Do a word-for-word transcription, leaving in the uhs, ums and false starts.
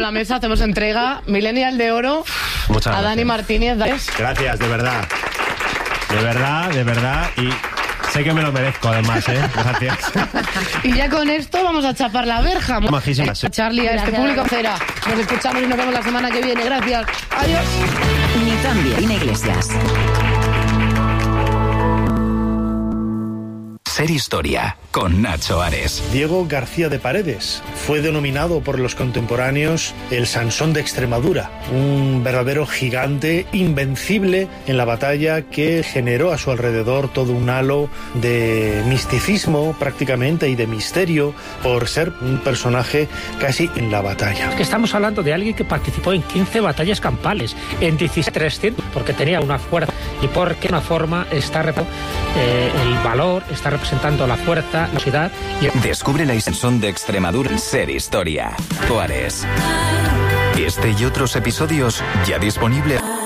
la mesa, hacemos entrega Millennial de Oro. Muchas a Dani gracias. Martínez. Gracias, de verdad. De verdad, de verdad. Y sé que me lo merezco, además, ¿eh? Gracias. Y ya con esto vamos a chapar la verja. Majísimas. Eh, Charlie, a este Gracias. público cera. Nos escuchamos y nos vemos la semana que viene. Gracias. Adiós. Ni tan bien, Iglesias. Ser Historia, con Nacho Ares. Diego García de Paredes fue denominado por los contemporáneos el Sansón de Extremadura, un verdadero gigante invencible en la batalla que generó a su alrededor todo un halo de misticismo prácticamente y de misterio por ser un personaje casi en la batalla. Que estamos hablando de alguien que participó en quince batallas campales, en dieciséis trescientos, porque tenía una fuerza y porque de una forma está eh, el valor, está representando la fuerza, la ciudad y... Descubre la Sansón de Extremadura en Ser Historia. Ares. Este y otros episodios ya disponibles.